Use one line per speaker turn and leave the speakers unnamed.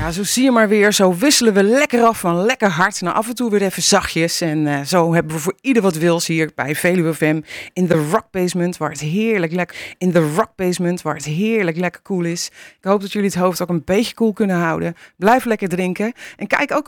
Ja, zo zie je maar weer. Zo wisselen we lekker af van lekker hard naar af en toe weer even zachtjes. En zo hebben we voor ieder wat wils hier bij Veluwe FM in de Rock Basement, waar het heerlijk lekker cool is. Ik hoop dat jullie het hoofd ook een beetje koel kunnen houden. Blijf lekker drinken en kijk ook